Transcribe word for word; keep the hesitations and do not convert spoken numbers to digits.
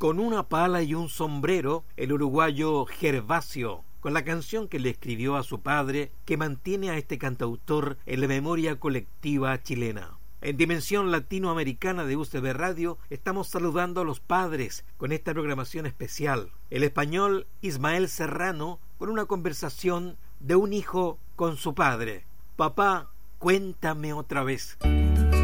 Con una pala y un sombrero, el uruguayo Gervasio, con la canción que le escribió a su padre, que mantiene a este cantautor en la memoria colectiva chilena. En Dimensión Latinoamericana de U C B Radio estamos saludando a los padres con esta programación especial. El español Ismael Serrano con una conversación de un hijo con su padre. Papá, cuéntame otra vez.